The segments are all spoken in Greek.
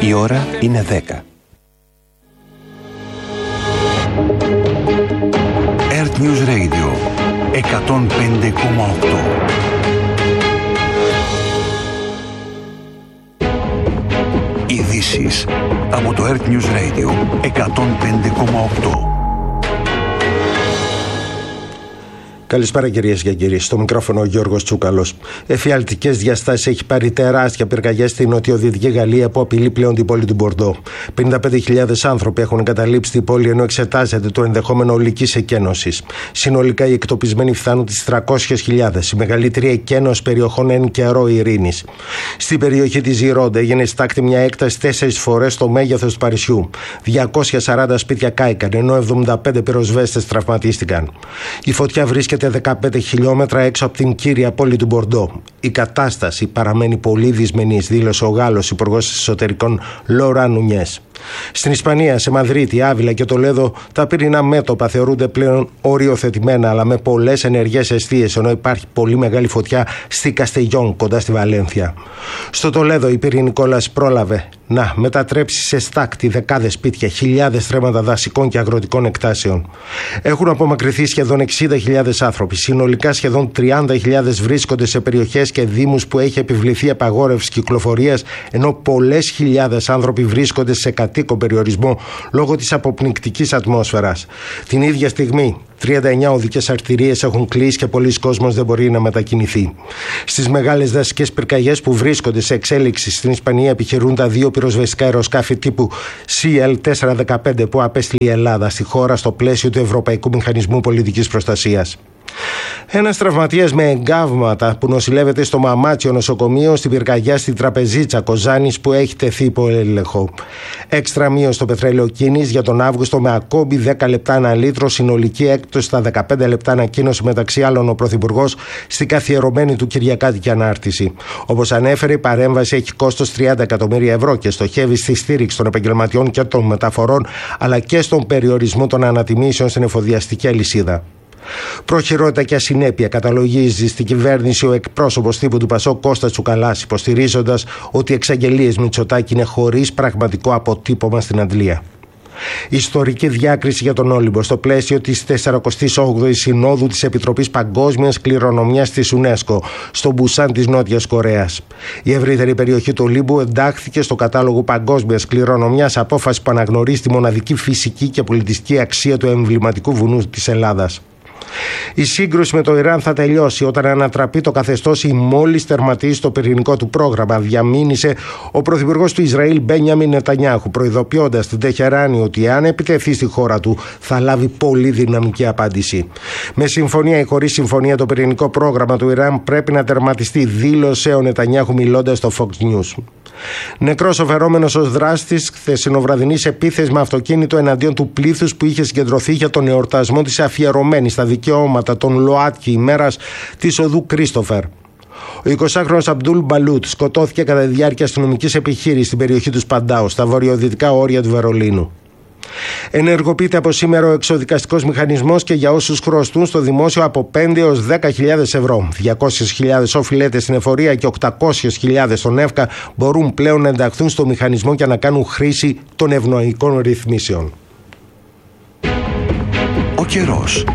Η ώρα είναι 10. Earth News Radio 105,8. Ειδήσεις από το Earth News Radio 105,8. Καλησπέρα κυρίες και κύριοι. Στο μικρόφωνο ο Γιώργος Τσούκαλος. Εφιαλτικές διαστάσεις έχει πάρει τεράστια πυρκαγιά στη νοτιοδυτική Γαλλία που απειλεί πλέον την πόλη του Μπορντό. 55.000 άνθρωποι έχουν εγκαταλείψει την πόλη ενώ εξετάζεται το ενδεχόμενο ολικής εκένωσης. Συνολικά οι εκτοπισμένοι φτάνουν τις 300.000. Η μεγαλύτερη εκένωση περιοχών εν καιρό ειρήνης. Στην περιοχή της Ζιρόντα έγινε στάκτη μια έκταση 4 φορές το μέγεθος του Παρισιού. 240 σπίτια κάηκαν ενώ 75 πυροσβέστες τραυματίστηκαν. Η φωτιά βρίσκεται 15 χιλιόμετρα έξω από την κύρια πόλη του Μπορντό. Η κατάσταση παραμένει πολύ δυσμενής, δήλωσε ο Γάλλος Υπουργός Εσωτερικών Λοράν Νουνιές. Στην Ισπανία, σε Μαδρίτη, Άβυλα και Τολέδο, τα πυρηνά μέτωπα θεωρούνται πλέον οριοθετημένα, αλλά με πολλές ενεργές εστίες, ενώ υπάρχει πολύ μεγάλη φωτιά στη Καστεγιόν, κοντά στη Βαλένθια. Στο Τολέδο, η πυρηνική κόλαση πρόλαβε να μετατρέψει σε στάκτη δεκάδες σπίτια, χιλιάδες στρέμματα δασικών και αγροτικών εκτάσεων. Έχουν απομακρυνθεί σχεδόν 60.000 άνθρωποι. Συνολικά, σχεδόν 30.000 βρίσκονται σε περιοχές και δήμους που έχει επιβληθεί απαγόρευση κυκλοφορίας, ενώ πολλές χιλιάδες άνθρωποι βρίσκονται σε κατοίκο περιορισμό λόγω της αποπνικτικής ατμόσφαιρας. Την ίδια στιγμή, 39 οδικές αρτηρίες έχουν κλείσει και πολλοί κόσμος δεν μπορεί να μετακινηθεί. Στις μεγάλες δασικές πυρκαγιές που βρίσκονται σε εξέλιξη στην Ισπανία επιχειρούν τα δύο πυροσβεστικά αεροσκάφη τύπου CL-415 που απέστειλε η Ελλάδα στη χώρα στο πλαίσιο του Ευρωπαϊκού Μηχανισμού Πολιτικής Προστασίας. Ένας τραυματίας με εγκάβματα που νοσηλεύεται στο Μαμάτσιο νοσοκομείο στην πυρκαγιά στη Τραπεζίτσα Κοζάνης που έχει τεθεί υπό έλεγχο. Έξτρα μείωση στο πετρέλαιο κίνης για τον Αύγουστο με ακόμη 10 λεπτά ανά λίτρο, συνολική έκπτωση στα 15 λεπτά ανακοίνωσε μεταξύ άλλων ο Πρωθυπουργός στην καθιερωμένη του Κυριακάτικη ανάρτηση. Όπως ανέφερε, η παρέμβαση έχει κόστος 30 εκατομμύρια ευρώ και στοχεύει στη στήριξη των επαγγελματιών και των μεταφορών αλλά και στον περιορισμό των ανατιμήσεων στην εφοδιαστική αλυσίδα. Προχειρότητα και ασυνέπεια καταλογίζει στην κυβέρνηση ο εκπρόσωπος τύπου του ΠΑΣΟΚ Κώστας Τσουκαλάς, υποστηρίζοντας ότι οι εξαγγελίες Μητσοτάκη είναι χωρίς πραγματικό αποτύπωμα στην αντλία. Ιστορική διάκριση για τον Όλυμπο στο πλαίσιο της 48ης Συνόδου της Επιτροπής Παγκόσμιας Κληρονομιάς της UNESCO στο Μπουσάν της Νότιας Κορέας. Η ευρύτερη περιοχή του Ολύμπου εντάχθηκε στο κατάλογο Παγκόσμιας Κληρονομιάς, απόφαση που αναγνωρίζει τη μοναδική φυσική και πολιτιστική αξία του εμβληματικού βουνού της Ελλάδας. Η σύγκρουση με το Ιράν θα τελειώσει όταν ανατραπεί το καθεστώς ή μόλις τερματίσει το πυρηνικό του πρόγραμμα, διαμήνυσε ο πρωθυπουργός του Ισραήλ Μπένιαμιν Νετανιάχου, προειδοποιώντας την Τεχεράνη ότι αν επιτεθεί στη χώρα του θα λάβει πολύ δυναμική απάντηση. Με συμφωνία ή χωρίς συμφωνία, το πυρηνικό πρόγραμμα του Ιράν πρέπει να τερματιστεί, δήλωσε ο Νετανιάχου μιλώντας στο Fox News. Νεκρός ο φερόμενος ως δράστης χθεσινοβραδινής επίθεσης με αυτοκίνητο εναντίον του πλήθους που είχε συγκεντρωθεί για τον εορτασμό της αφιερωμένης στα δικαιώματα των ΛΟΑΤΚΙ ημέρας της οδού Κρίστοφερ. Ο 20χρονος Αμπτούλ Μπαλούτ σκοτώθηκε κατά τη διάρκεια αστυνομικής επιχείρησης στην περιοχή του Σπαντάου, στα βορειοδυτικά όρια του Βερολίνου. Ενεργοποιείται από σήμερα ο εξοδικαστικός μηχανισμός και για όσους χρωστούν στο δημόσιο από 5 έως 10.000 ευρώ. 200.000 οφειλέτες στην εφορία και 800.000 στον ΕΦΚΑ μπορούν πλέον να ενταχθούν στο μηχανισμό και να κάνουν χρήση των ευνοϊκών ρυθμίσεων. Ο καιρός.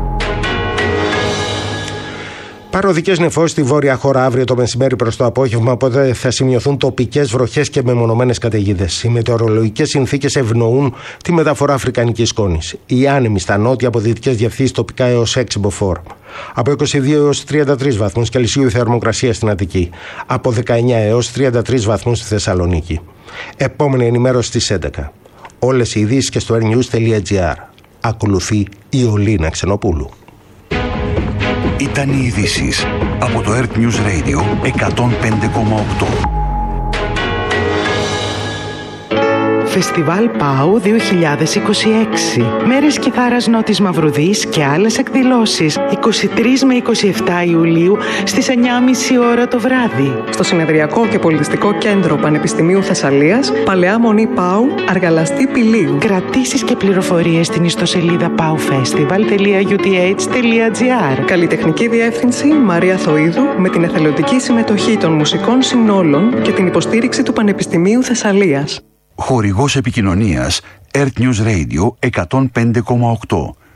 Παροδικές νεφώσεις στη βόρεια χώρα αύριο το μεσημέρι προς το απόγευμα, οπότε θα σημειωθούν τοπικές βροχές και μεμονωμένες καταιγίδες. Οι μετεωρολογικές συνθήκες ευνοούν τη μεταφορά αφρικανικής σκόνης. Οι άνεμοι στα νότια από δυτικές διευθύνσεις τοπικά έως 6 μποφόρ. Από 22 έως 33 βαθμούς Κελσίου η θερμοκρασία στην Αττική. Από 19 έως 33 βαθμούς στη Θεσσαλονίκη. Επόμενη ενημέρωση στις 11. Όλες οι ειδήσεις και στο airnews.gr. Ακολουθεί η Ολίνα Ξενοπούλου. Ήταν οι ειδήσεις από το Earth News Radio 105,8. Φεστιβάλ ΠΑΟ 2026. Μέρες κιθάρας Νότης Μαυρουδής και άλλες εκδηλώσεις 23 με 27 Ιουλίου στις 9.30 ώρα το βράδυ. Στο Συνεδριακό και Πολιτιστικό Κέντρο Πανεπιστημίου Θεσσαλίας, Παλαιά Μονή ΠΑΟ, Αργαλαστή Πηλίου. Κρατήσεις και πληροφορίες στην ιστοσελίδα paufestival.uth.gr. Καλλιτεχνική διεύθυνση Μαρία Θοΐδου, με την εθελοντική συμμετοχή των μουσικών συνόλων και την υποστήριξη του Πανεπιστημίου Θεσσαλίας. Χορηγός επικοινωνίας Earth News Radio 105,8.